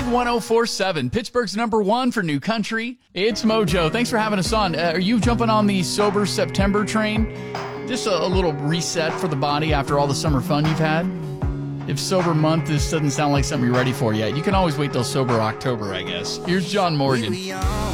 Big 104.7, Pittsburgh's number one for new country. It's Mojo. Thanks for having us on. Are you jumping on the Sober September train? Just a little reset for the body after all the summer fun you've had? If Sober Month, this doesn't sound like something you're ready for yet, you can always wait till Sober October, I guess. Here's John Morgan.